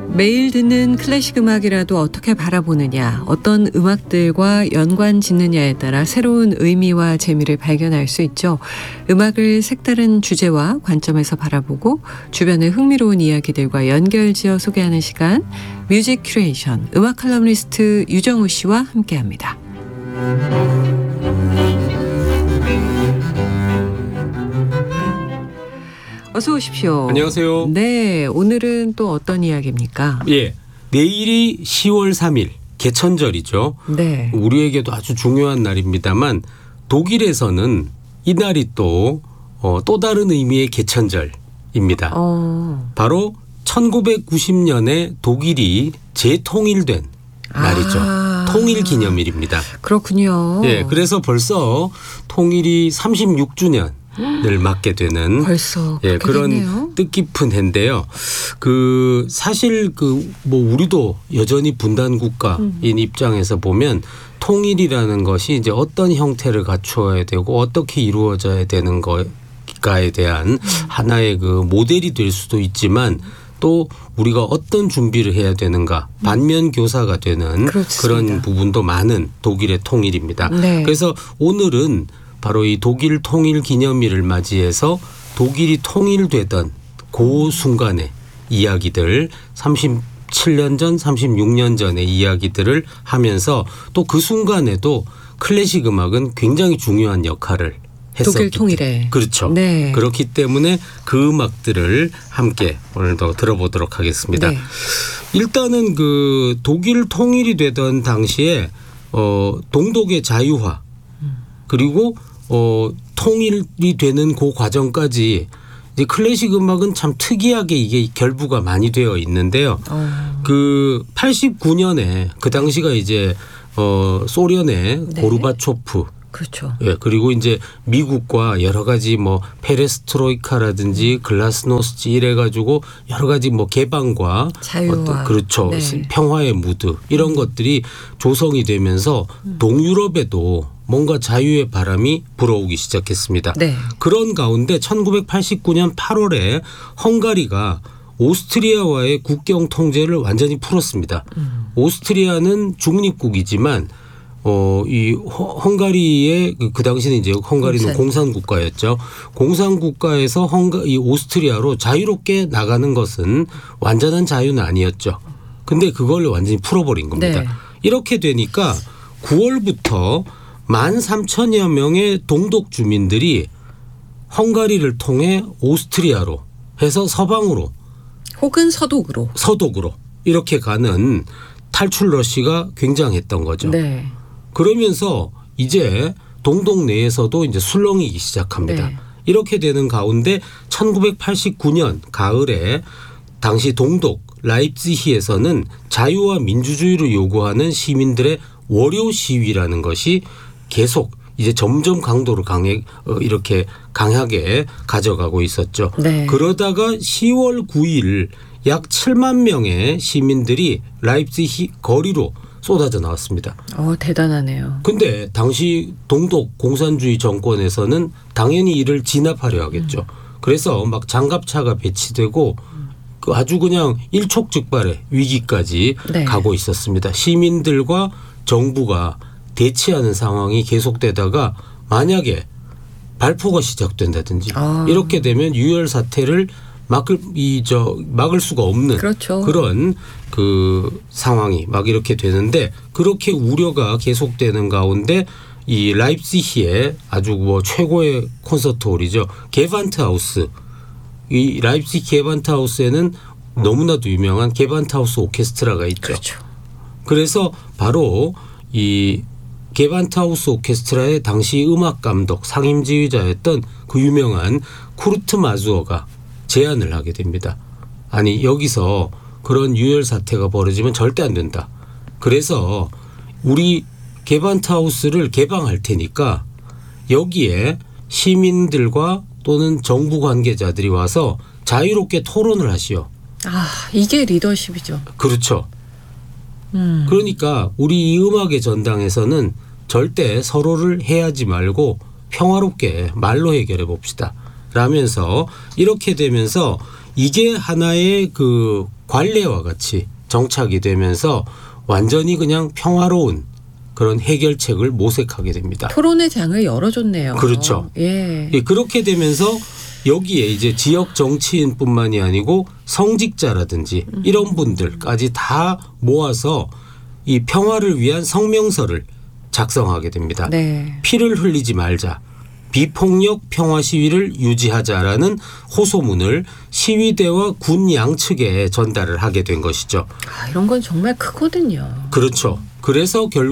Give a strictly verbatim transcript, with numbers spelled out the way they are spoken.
매일 듣는 클래식 음악이라도 어떻게 바라보느냐, 어떤 음악들과 연관 짓느냐에 따라 새로운 의미와 재미를 발견할 수 있죠. 음악을 색다른 주제와 관점에서 바라보고 주변의 흥미로운 이야기들과 연결지어 소개하는 시간, 뮤직 큐레이션, 음악 칼럼니스트 유정우 씨와 함께합니다. 어서 오십시오. 안녕하세요. 네, 오늘은 또 어떤 이야기입니까? 예, 내일이 시월 삼일 개천절이죠. 네. 우리에게도 아주 중요한 날입니다만 독일에서는 이 날이 또, 어, 또 다른 의미의 개천절입니다. 어. 바로 천구백구십 년에 독일이 재통일된 날이죠. 아. 통일기념일입니다. 그렇군요. 예, 그래서 벌써 통일이 삼십육 주년 을 맞게 되는 벌써 예, 그런 됐네요. 뜻깊은 해인데요. 그 사실 그 뭐 우리도 여전히 분단 국가인 음. 입장에서 보면 통일이라는 것이 이제 어떤 형태를 갖추어야 되고 어떻게 이루어져야 되는 것가에 대한 음. 하나의 그 모델이 될 수도 있지만 또 우리가 어떤 준비를 해야 되는가 반면 교사가 되는 그렇습니다. 그런 부분도 많은 독일의 통일입니다. 네. 그래서 오늘은 바로 이 독일 통일 기념일을 맞이해서 독일이 통일되던 그 순간의 이야기들, 삼십칠 년 전, 삼십육 년 전의 이야기들을 하면서 또 그 순간에도 클래식 음악은 굉장히 중요한 역할을 했었기 독일 통일에. 그렇죠. 네. 그렇기 때문에 그 음악들을 함께 오늘도 들어보도록 하겠습니다. 네. 일단은 그 독일 통일이 되던 당시에 어, 동독의 자유화 그리고 어, 통일이 되는 그 과정까지 이제 클래식 음악은 참 특이하게 이게 결부가 많이 되어 있는데요. 어. 그 팔십구 년에 그 당시가 이제 어, 소련의 네. 고르바초프 그렇죠. 예, 그리고 이제 미국과 여러 가지 뭐 페레스트로이카라든지 글라스노스트 이래 가지고 여러 가지 뭐 개방과 자유화. 어떤 그렇죠. 네. 평화의 무드 이런 음. 것들이 조성이 되면서 음. 동유럽에도 뭔가 자유의 바람이 불어오기 시작했습니다. 네. 그런 가운데 천구백팔십구 년 팔월에 헝가리가 오스트리아와의 국경 통제를 완전히 풀었습니다. 음. 오스트리아는 중립국이지만 어, 이 헝가리의 그, 그 당시는 이제 헝가리는 공산. 공산 국가였죠. 공산 국가에서 헝가 이 오스트리아로 자유롭게 나가는 것은 완전한 자유는 아니었죠. 근데 그걸 완전히 풀어버린 겁니다. 네. 이렇게 되니까 구월부터 만 삼천여 명의 동독 주민들이 헝가리를 통해 오스트리아로 해서 서방으로 혹은 서독으로 서독으로 이렇게 가는 탈출 러시가 굉장했던 거죠. 네. 그러면서 이제 동독 내에서도 이제 술렁이기 시작합니다. 네. 이렇게 되는 가운데 천구백팔십구 년 가을에 당시 동독 라입지히에서는 자유와 민주주의를 요구하는 시민들의 월요 시위라는 것이 계속 이제 점점 강도를 강해 이렇게 강하게 가져가고 있었죠. 네. 그러다가 시월 구일 약 칠만 명의 시민들이 라입지히 거리로 쏟아져 나왔습니다. 어, 대단하네요. 근데 당시 동독 공산주의 정권에서는 당연히 이를 진압하려 하겠죠. 음. 그래서 막 장갑차가 배치되고 그 아주 그냥 일촉즉발의 위기까지 네. 가고 있었습니다. 시민들과 정부가 대치하는 상황이 계속되다가 만약에 발포가 시작된다든지 아. 이렇게 되면 유혈 사태를 막을 이 저 막을 수가 없는 그렇죠. 그런 그 상황이 막 이렇게 되는데 그렇게 우려가 계속되는 가운데 이 라입지히의 아주 뭐 최고의 콘서트홀이죠. 게반트하우스. 이 라입지히 게반트하우스에는 너무나도 유명한 게반트하우스 오케스트라가 있죠. 그렇죠. 그래서 바로 이 게반트하우스 오케스트라의 당시 음악 감독 상임지휘자였던 그 유명한 쿠르트 마주어가 제안을 하게 됩니다. 아니 여기서 그런 유혈 사태가 벌어지면 절대 안 된다. 그래서 우리 게반트하우스를 개방할 테니까 여기에 시민들과 또는 정부 관계자들이 와서 자유롭게 토론을 하시오. 아, 이게 리더십이죠. 그렇죠. 음. 그러니까 우리 이 음악의 전당에서는 절대 서로를 해하지 말고 평화롭게 말로 해결해 봅시다. 라면서 이렇게 되면서 이게 하나의 그 관례와 같이 정착이 되면서 완전히 그냥 평화로운 그런 해결책을 모색하게 됩니다. 토론의 장을 열어줬네요. 그렇죠. 예. 예, 그렇게 되면서 여기에 이제 지역 정치인뿐만이 아니고 성직자라든지 음. 이런 분들까지 다 모아서 이 평화를 위한 성명서를 작성하게 됩니다. 네. 피를 흘리지 말자. 비폭력 평화 시위를 유지하자라는 호소문을 시위대와 군 양측에 전달을 하게 된 것이죠. 아, 이런 건 정말 크거든요. 그렇죠. 그래서 결국